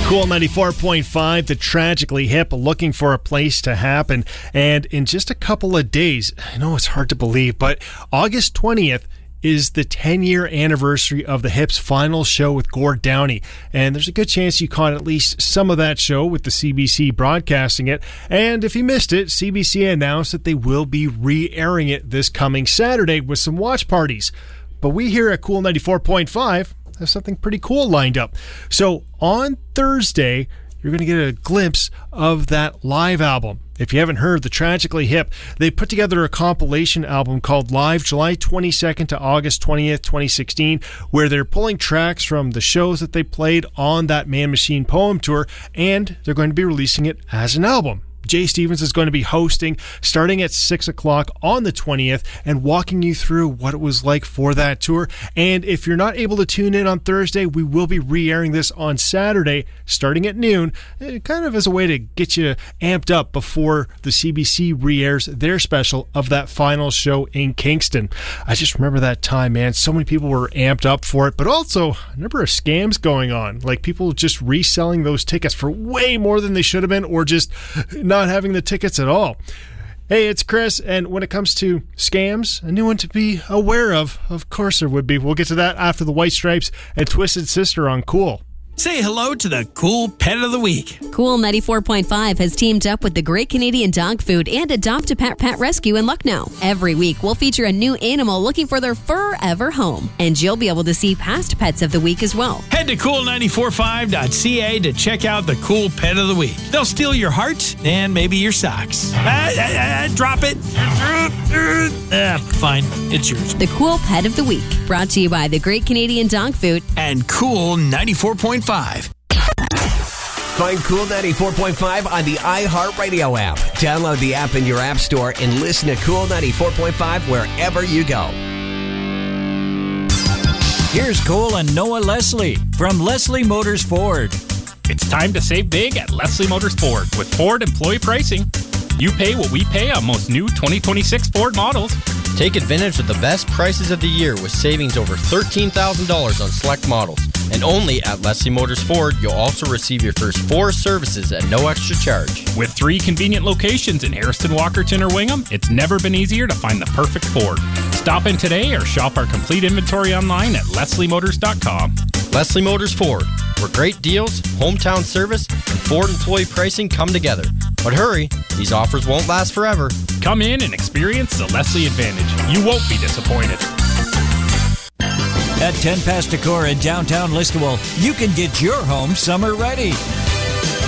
Cool 94.5, the Tragically Hip, looking for a place to happen. And in just a couple of days, I know it's hard to believe, but August 20th is the 10-year anniversary of the Hip's final show with Gord Downie. And there's a good chance you caught at least some of that show with the CBC broadcasting it. And if you missed it, CBC announced that they will be re-airing it this coming Saturday with some watch parties. But we here at Cool 94.5 have something pretty cool lined up. So on Thursday, you're going to get a glimpse of that live album. If you haven't heard the Tragically Hip, they put together a compilation album called Live July 22nd to August 20th, 2016, where they're pulling tracks from the shows that they played on that Man Machine Poem Tour, and they're going to be releasing it as an album. Jay Stevens is going to be hosting starting at 6 o'clock on the 20th and walking you through what it was like for that tour. And if you're not able to tune in on Thursday, we will be re-airing this on Saturday starting at noon, kind of as a way to get you amped up before the CBC re-airs their special of that final show in Kingston. I just remember that time, man. So many people were amped up for it, but also a number of scams going on, like people just reselling those tickets for way more than they should have been, or just not having the tickets at all. Hey, it's Chris, and when it comes to scams, a new one to be aware of course there would be. We'll get to that after the White Stripes and Twisted Sister on Cool. Say hello to the Cool Pet of the Week. Cool 94.5 has teamed up with the Great Canadian Dog Food and Adopt a Pet Pet Rescue in Lucknow. Every week, we'll feature a new animal looking for their forever home. And you'll be able to see past pets of the week as well. Head to cool945.ca to check out the Cool Pet of the Week. They'll steal your heart and maybe your socks. Drop it. Fine. It's yours. The Cool Pet of the Week. Brought to you by the Great Canadian Dog Food and Cool 94.5. Find Cool 94.5 on the iHeartRadio app. Download the app in your app store and listen to Cool 94.5 wherever you go. Here's Cole and Noah Leslie from Leslie Motors Ford. It's time to save big at Leslie Motors Ford with Ford employee pricing. You pay what we pay on most new 2026 Ford models. Take advantage of the best prices of the year with savings over $13,000 on select models. And only at Leslie Motors Ford, you'll also receive your first 4 services at no extra charge. With 3 convenient locations in Harrison, Walkerton, or Wingham, it's never been easier to find the perfect Ford. Stop in today or shop our complete inventory online at lesliemotors.com. Leslie Motors Ford, where great deals, hometown service, and Ford employee pricing come together. But hurry, these offers won't last forever. Come in and experience the Leslie Advantage. You won't be disappointed. At 10 Past Decor in downtown Listowel, you can get your home summer ready.